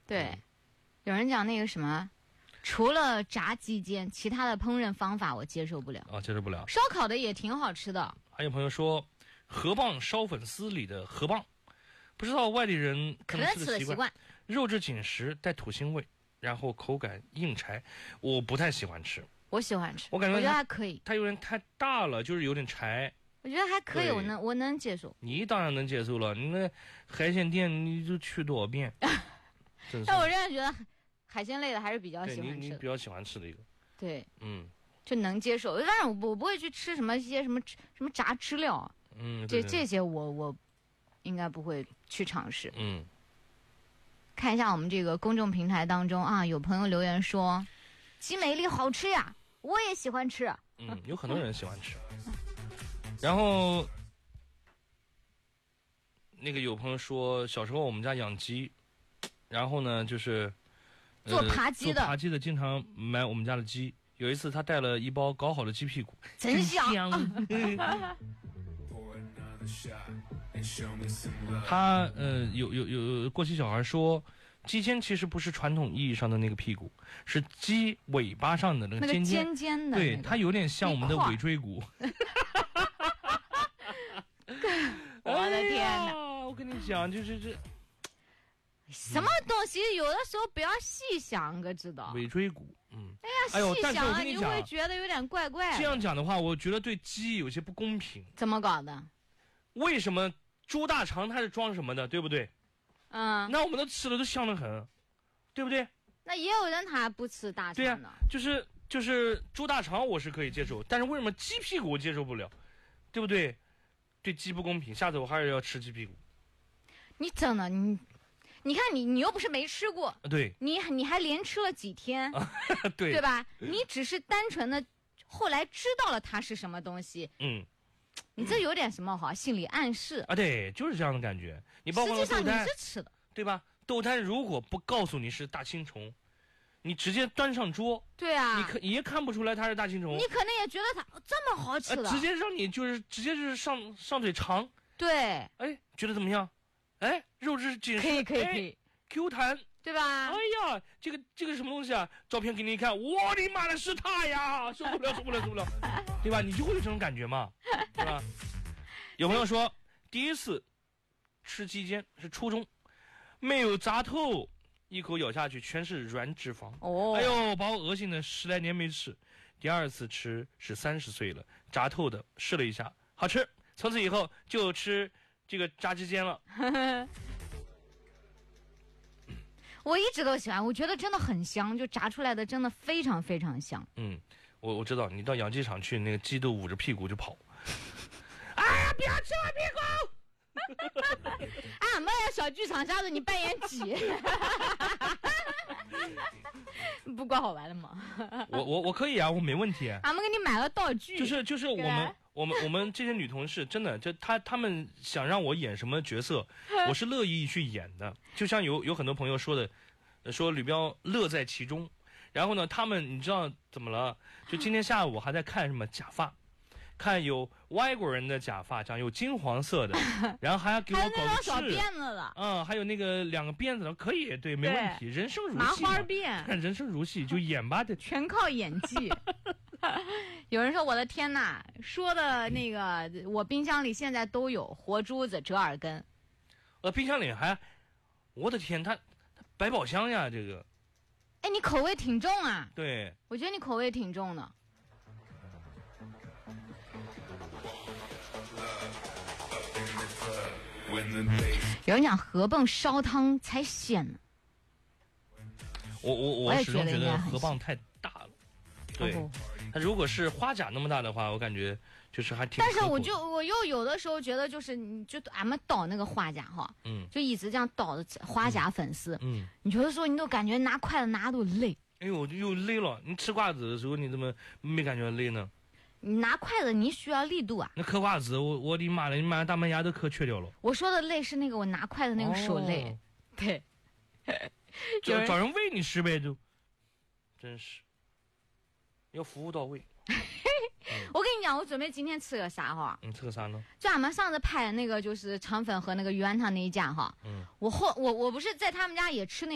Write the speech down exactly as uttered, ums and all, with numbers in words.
对， 嗯、 有人讲那个什么，除了炸鸡尖，其他的烹饪方法我接受不了。 啊，接受不了。 烧烤的也挺好吃的。 还有朋友说，河蚌烧粉丝里的河蚌，不知道外地人可能吃的习惯，肉质紧实，带土腥味，然后口感硬柴，我不太喜欢吃。 我喜欢吃， 我感觉我觉得还可以。 它有点太大了，就是有点柴。 我觉得还可以，我能我能接受。 你当然能接受了，你那海鲜店你就去多少遍？ 但我真的觉得海鲜类的还是比较喜欢吃的。 你你比较喜欢吃的一个。 对， 嗯， 就能接受。但是我我不会去吃什么一些什么什么炸知了， 嗯， 这这些我我应该不会去尝试。 嗯， 看一下我们这个公众平台当中啊，有朋友留言说，鸡美丽好吃呀，我也喜欢吃。 嗯，有很多人喜欢吃。然后，那个有朋友说，小时候我们家养鸡，然后呢，就是、 呃、做扒鸡的， 做扒鸡的经常买我们家的鸡。有一次，他带了一包搞好的鸡屁股， 真香。 他呃，有有有过期小孩说，鸡尖其实不是传统意义上的那个屁股，是鸡尾巴上的那个尖尖、 那个尖尖的、 对， 那个、 它有点像我们的尾椎骨。 我的天哪！ 哎、我跟你讲，就是这什么东西，有的时候不要细想，可知道？ 尾椎骨，嗯。 哎呀， 哎呦， 细想了你会觉得有点怪怪的。 这样讲的话，我觉得对鸡有些不公平。 怎么搞的？ 为什么猪大肠它是装什么的，对不对？ 嗯。 那我们都吃的都香得很，对不对？ 那也有人他不吃大肠的。 对呀、啊，就是就是猪大肠我是可以接受，但是为什么鸡屁股我接受不了，对不对？对鸡不公平，下次我还是要吃鸡屁股。 你真的你，你看你你又不是没吃过， 对， 你你还连吃了几天， 对对吧？你只是单纯的后来知道了它是什么东西， 嗯， 你这有点什么哈心理暗示啊？对，就是这样的感觉。你包括实际上你是吃的， 对吧？豆摊如果不告诉你是大青虫，你直接端上桌， 对啊， 你可你也看不出来它是大青虫， 你可能也觉得它这么好吃的， 呃、直接让你就是直接就是上上嘴尝， 对， 哎，觉得怎么样？哎，肉质紧实， 可以可以可以 ，Q 弹， 对吧？ 哎呀，这个这个什么东西啊？照片给你一看，我的妈的是它呀！受不了受不了受不了，对吧？你就会有这种感觉嘛，对吧？有朋友说，第一次吃鸡尖是初中，没有扎透。一口咬下去全是软脂肪， 哦， 哎呦，把我恶心的十来年没吃。第二次吃是三十岁了，炸透的试了一下，好吃。从此以后就吃这个炸鸡尖了。 我一直都喜欢，我觉得真的很香，就炸出来的真的非常非常香。 嗯，我我知道，你到养鸡场去，那个鸡都捂着屁股就跑。哎呀，不要吃我屁股！ 俺们小剧场下子你扮演鸡，不怪好玩的吗？ 我我我可以啊，我没问题。 俺们给你买了道具， 就是就是我们我们我们这些女同事真的，就她她们想让我演什么角色，我是乐意去演的。就像有有很多朋友说的，说吕彪乐在其中。然后呢，他们你知道怎么了？就今天下午还在看什么假发。看有外国人的假发，讲有金黄色的，然后还要给我搞个痣，小辫子了， 嗯，还有那个两个辫子的，可以，对，没问题。人生如戏， 麻花辫， 人生如戏，就演吧的， 全靠演技。有人说我的天哪，说的那个我冰箱里现在都有活珠子、折耳根， 呃，冰箱里还，我的天，它它百宝箱呀，这个， 哎，你口味挺重啊， 对， 我觉得你口味挺重的。有人讲河蚌烧汤才鲜呢， 我我我始终觉得河蚌太大了。对， 哦、 它如果是花甲那么大的话，我感觉就是还挺。 但是我就我又有的时候觉得，就是你就俺们捣那个花甲哈， 嗯， 就一直这样捣的花甲粉丝， 嗯， 你有的时候你都感觉拿筷子拿都累。 哎呦，又累了！你吃瓜子的时候，你怎么没感觉累呢？ 你拿筷子，你需要力度啊。 那嗑瓜子，我我的妈的，你妈大门牙都嗑缺掉了。 我说的累是那个我拿筷子那个手累， 哦、 对。 找找人喂你吃呗，就，真是，要服务到位。 我跟你讲，我准备今天吃个啥哈？ 你吃个啥呢？ 就俺们上次拍的那个，就是肠粉和那个鱼丸汤那一家哈。 嗯。 我后我我不是在他们家也吃那个。